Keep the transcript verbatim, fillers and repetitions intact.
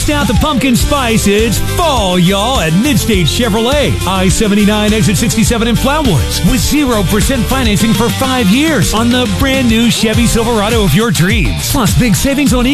Bust out the pumpkin spice. It's fall, y'all, at Midstate Chevrolet. I seventy-nine, exit sixty-seven in Flatwoods. With zero percent financing for five years on the brand new Chevy Silverado of your dreams. Plus, big savings on